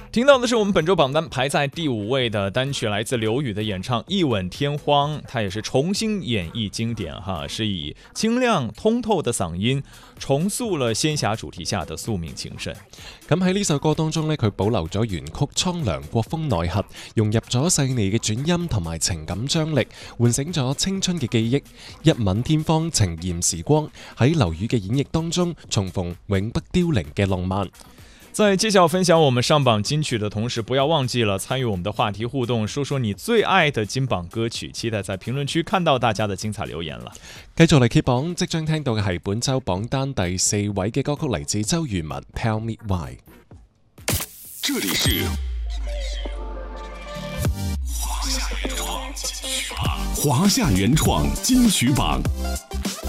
听到的是我们本周榜单排在第5位的单曲，来自刘宇的演唱《一吻天荒》，它也是重新演繹經典哈，是以清亮通透的嗓音重塑了仙俠主題下的宿命情深。 咁喺呢首歌當中呢，佢保留咗原曲蒼涼國風內核，融入咗細膩嘅轉音同埋情感張力，喚醒咗青春嘅記憶。一吻天荒情驗時光，喺劉宇嘅演繹當中重逢永不凋零嘅浪漫。 在揭曉分享我們上榜金曲的同時，不要忘記了參與我們的話題互動，說說你最愛的金榜歌曲，期待在評論區看到大家的精彩留言了。 繼續嚟揭榜，即將聽到嘅係本週榜單第4位嘅歌曲，嚟自周渝民《Tell Me Why》。 這裡是華夏原創金曲榜。